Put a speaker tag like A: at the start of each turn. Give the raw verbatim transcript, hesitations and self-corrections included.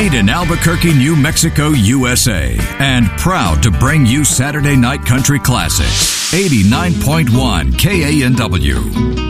A: Made in Albuquerque, New Mexico, U S A. And proud to bring you Saturday Night Country Classics. eighty-nine point one K A N W.